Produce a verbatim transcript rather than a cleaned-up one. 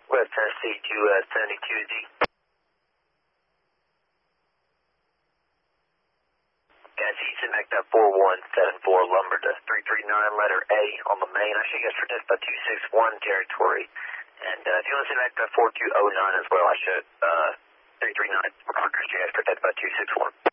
West Tennessee to uh, seventy-two Z. Guys, Houston, back up four one seven four, lumber to three three nine, letter A on the main. I should guess for just about two six one territory. And uh, if you want to send back to four two oh nine as well, I should, uh, three three nine, Rogers, J S, protect about two six one.